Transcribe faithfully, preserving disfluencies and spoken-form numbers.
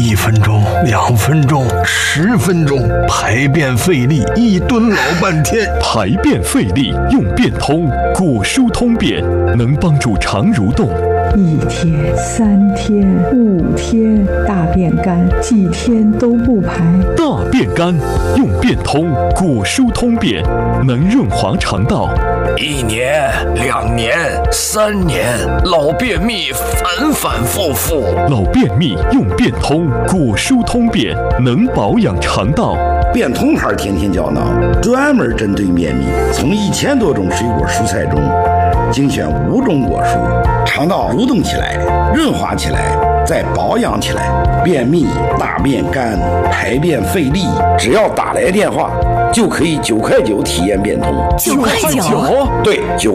一分钟、两分钟、十分钟，排便费力，一蹲老半天。 排便费力用便通，果蔬通便能帮助肠蠕动。 一天、三天、五天，大便干，几天都不排。 大便干用便通，果蔬通便能润滑肠道。 一年、两年、三年，老便秘反反复复。 老便秘用便通，果蔬通便能保养肠道。 便通牌天天胶囊专门针对便秘，从一千多种水果蔬菜中精选五种果蔬，肠道蠕动起来，润滑起来，再保养起来。便秘、大便干、排便费力，只要打来电话就可以九块九体验便通。 九块九， 对，九。